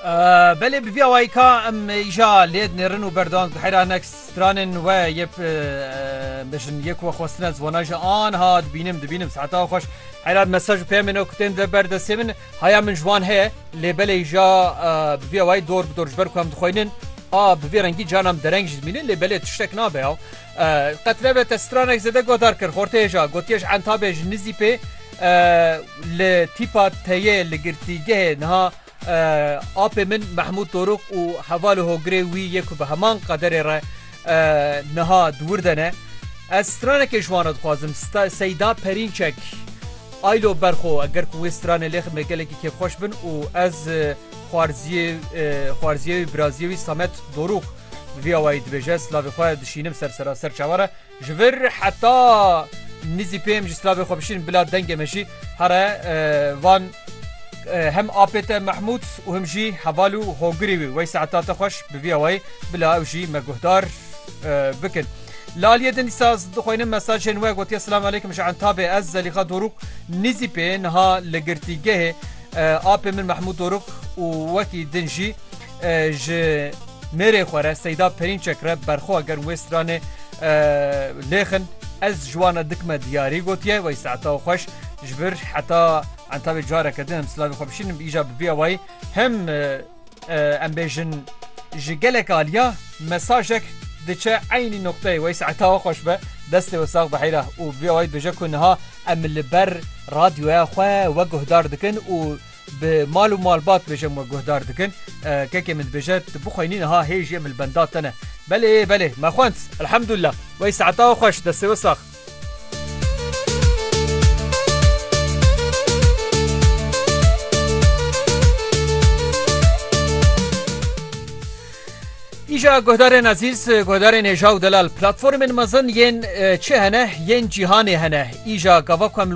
بله بیا وایکا ام ایجا لید نرن و بردان حیران اکسترانن و یپ بشن یک و خواستن از وناج آن هاد بینم ساعتا خوش حیران مساج پیامن و کتن دبرد سیمن هیا من جوان هه لبله ایجا بیا وای دور بدورج برکم دخوینن بیا رنگی جانم درنگ جدمینن لبله تشتک نابه قطره به تسترانک زده گودار کر خورته ایجا گوتیش عن تابج نزی پی لتیپا تیه لگرتیگه نها آپ من محمود طرق و حوال هوگری وی یکو به همان قدر را نها دوردنه از استرانه که جوانت خوازم سیدا پرینچک آیلو برخو اگر کوی استرانه لیخ مگله که خوش بن و از خوارزیه برازیوی سامت دروغ وی آواید بجه سلاوی خواه دشینم سر چواره جور حتی نزی پیم جسلاوی خواه بشین بلا دنگ مشی هره وان هم آپت محمود و هم جی حوالو هوگری وی ساعتات خوش بوی وی بلا او جی مگهدار بکن لالیه دن ساز دخوینم مساج نوی گوتی السلام علیکم شعن تابع از زلیخا دروق نزی پی نها لگرتیگه آپ من محمود دروق و وکی دن جی میره خوره سیدا پرین چکره برخوا گر وسترانه لیخن از جوانا دکمه دیاری گوتیه وی ساعتا خوش جبر حتی عن تابع جاره كدن هم سلاوي خوبشين بإيجاب بيا واي هم ام بيجن جيجلك آليا مساجك دچه عيني نقطه وي ساعتها خوش به دست وساق بحيله و بيا واي بيجا كنها ام البر راديو يا خو وجهدار دكن و بمال ومالبات بيجا وجهدار دكن كيكي من بيجات بخوينين ها هيجي من البندات انا بله ما خوانت الحمد لله وي ساعتها خوش دست وساق ایجا گهدارن عزیز گهدارن ایجا و دلال پلاتفورم مزن ین چه هنه ین جهان هنه ایجا گواکم